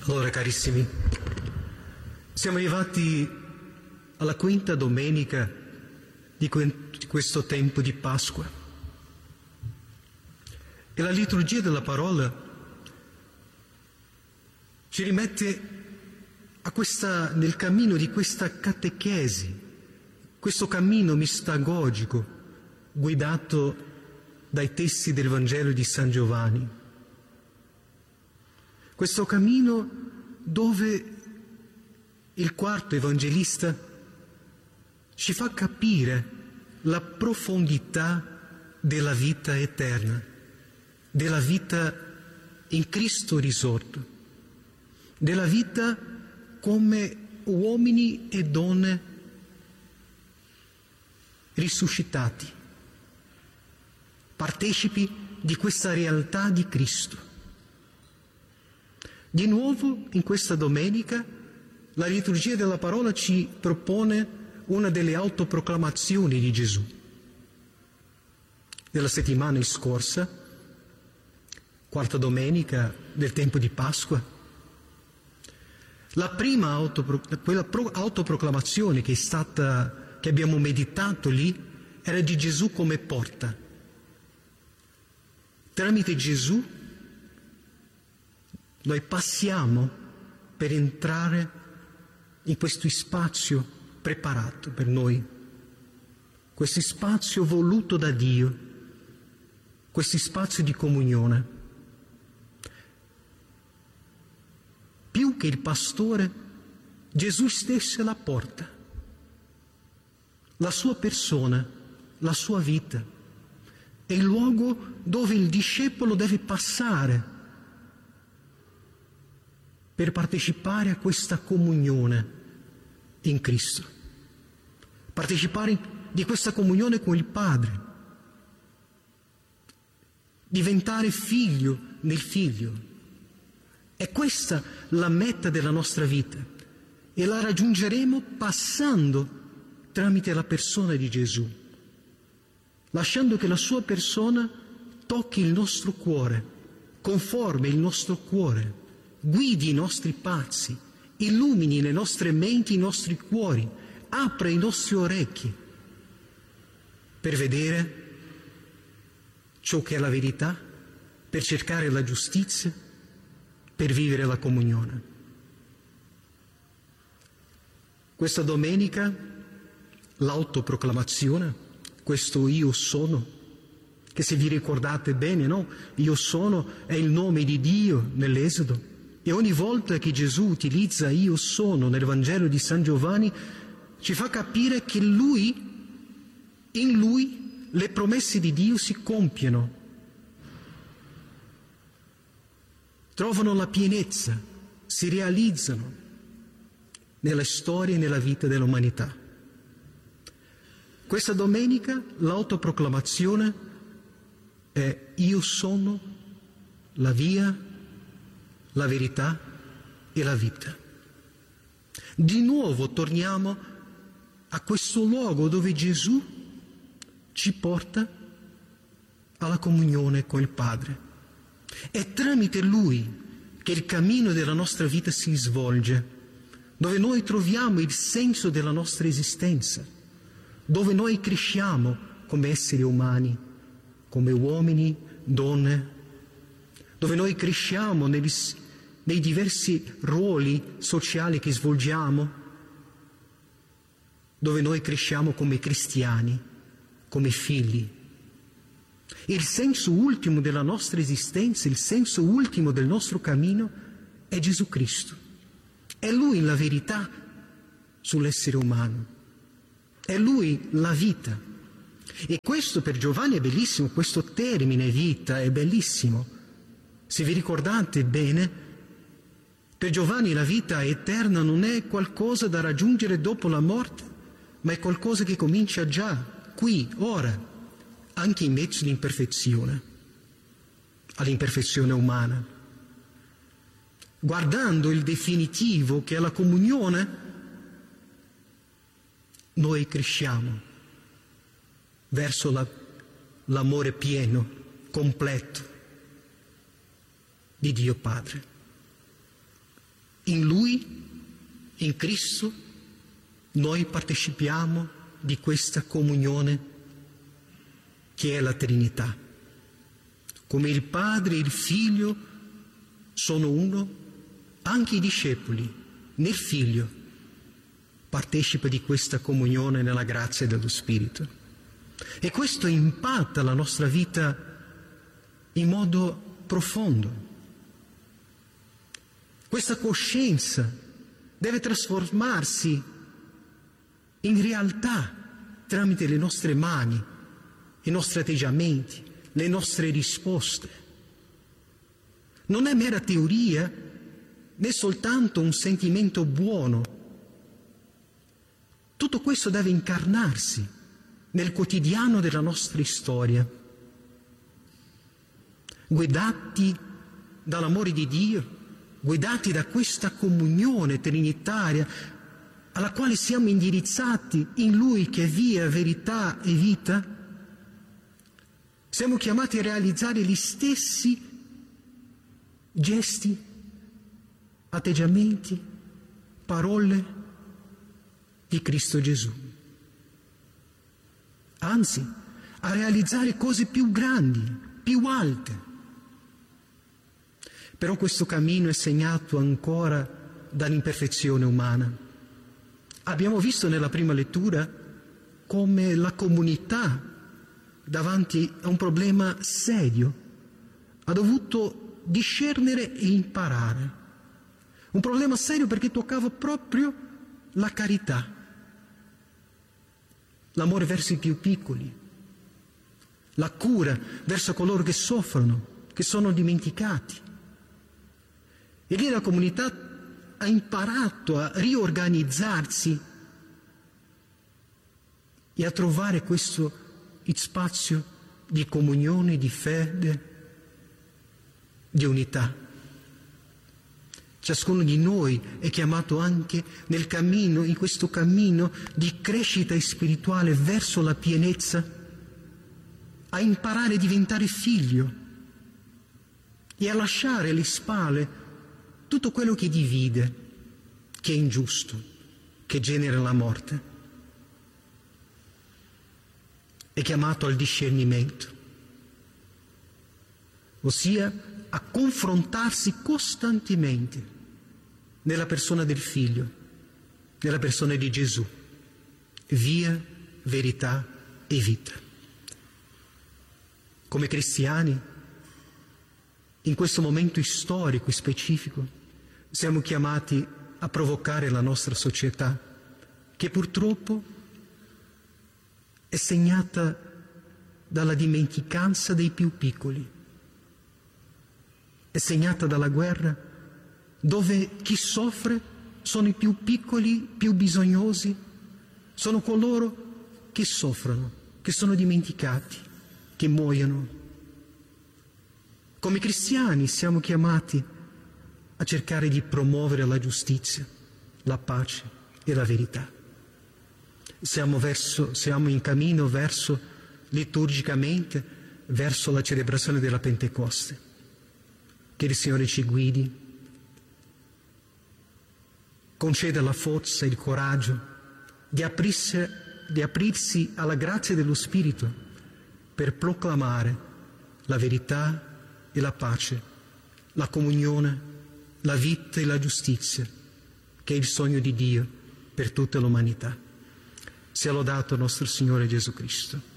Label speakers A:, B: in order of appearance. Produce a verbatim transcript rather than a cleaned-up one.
A: Allora, carissimi, siamo arrivati alla quinta domenica di questo tempo di Pasqua e la liturgia della parola ci rimette a questa, nel cammino di questa catechesi, questo cammino mistagogico guidato dai testi del Vangelo di San Giovanni. Questo cammino dove il quarto evangelista ci fa capire la profondità della vita eterna, della vita in Cristo risorto, della vita come uomini e donne risuscitati, partecipi di questa realtà di Cristo. Di nuovo, in questa domenica, la liturgia della parola ci propone una delle autoproclamazioni di Gesù. Nella settimana scorsa, quarta domenica del tempo di Pasqua, la prima autopro- quella pro- autoproclamazione che è stata, che abbiamo meditato lì, era di Gesù come porta. Tramite Gesù noi passiamo per entrare in questo spazio preparato per noi, questo spazio voluto da Dio, questo spazio di comunione. Più che il pastore, Gesù stesso è la porta, la sua persona, la sua vita, è il luogo dove il discepolo deve passare per partecipare a questa comunione in Cristo, partecipare di questa comunione con il Padre, diventare figlio nel Figlio. È questa la meta della nostra vita e la raggiungeremo passando tramite la persona di Gesù, lasciando che la sua persona tocchi il nostro cuore, conformi il nostro cuore, guidi i nostri passi, illumini le nostre menti, i nostri cuori, apra i nostri orecchi per vedere ciò che è la verità, per cercare la giustizia, per vivere la comunione. Questa domenica l'autoproclamazione, questo io sono, che se vi ricordate bene, no? Io sono è il nome di Dio nell'Esodo. E ogni volta che Gesù utilizza io sono nel Vangelo di San Giovanni, ci fa capire che Lui, in Lui, le promesse di Dio si compiono, trovano la pienezza, si realizzano nella storia e nella vita dell'umanità. Questa domenica l'autoproclamazione è io sono la via, la verità e la vita. Di nuovo torniamo a questo luogo dove Gesù ci porta alla comunione con il Padre. È tramite Lui che il cammino della nostra vita si svolge, dove noi troviamo il senso della nostra esistenza, dove noi cresciamo come esseri umani, come uomini, donne, dove noi cresciamo negli nei diversi ruoli sociali che svolgiamo, dove noi cresciamo come cristiani, come figli. Il senso ultimo della nostra esistenza, il senso ultimo del nostro cammino è Gesù Cristo. È Lui la verità sull'essere umano. È Lui la vita. E questo per Giovanni è bellissimo, questo termine vita è bellissimo. Se vi ricordate bene, per Giovanni la vita eterna non è qualcosa da raggiungere dopo la morte, ma è qualcosa che comincia già, qui, ora, anche in mezzo all'imperfezione, all'imperfezione umana. Guardando il definitivo che è la comunione, noi cresciamo verso la, l'amore pieno, completo di Dio Padre. In Lui, in Cristo, noi partecipiamo di questa comunione che è la Trinità. Come il Padre e il Figlio sono uno, anche i discepoli nel Figlio partecipano di questa comunione nella grazia dello Spirito. E questo impatta la nostra vita in modo profondo. Questa coscienza deve trasformarsi in realtà tramite le nostre mani, i nostri atteggiamenti, le nostre risposte. Non è mera teoria né soltanto un sentimento buono. Tutto questo deve incarnarsi nel quotidiano della nostra storia. Guidati dall'amore di Dio, guidati da questa comunione trinitaria alla quale siamo indirizzati in Lui che è via, verità e vita, siamo chiamati a realizzare gli stessi gesti, atteggiamenti, parole di Cristo Gesù. Anzi, a realizzare cose più grandi, più alte. Però questo cammino è segnato ancora dall'imperfezione umana. Abbiamo visto nella prima lettura come la comunità, davanti a un problema serio, ha dovuto discernere e imparare. Un problema serio perché toccava proprio la carità, l'amore verso i più piccoli, la cura verso coloro che soffrono, che sono dimenticati. E lì la comunità ha imparato a riorganizzarsi e a trovare questo spazio di comunione, di fede, di unità. Ciascuno di noi è chiamato anche nel cammino, in questo cammino di crescita spirituale verso la pienezza, a imparare a diventare figlio e a lasciare alle spalle tutto quello che divide, che è ingiusto, che genera la morte. È chiamato al discernimento, ossia a confrontarsi costantemente nella persona del Figlio, nella persona di Gesù, via, verità e vita. Come cristiani, in questo momento storico e specifico, siamo chiamati a provocare la nostra società, che purtroppo è segnata dalla dimenticanza dei più piccoli, è segnata dalla guerra, dove chi soffre sono i più piccoli, più bisognosi, sono coloro che soffrono, che sono dimenticati, che muoiono. Come cristiani siamo chiamati a cercare di promuovere la giustizia, la pace e la verità. Siamo, verso, siamo in cammino verso, liturgicamente, verso la celebrazione della Pentecoste. Che il Signore ci guidi, conceda la forza e il coraggio di aprirsi, di aprirsi alla grazia dello Spirito per proclamare la verità e la pace, la comunione, la vita e la giustizia, che è il sogno di Dio per tutta l'umanità. Sia lodato nostro Signore Gesù Cristo.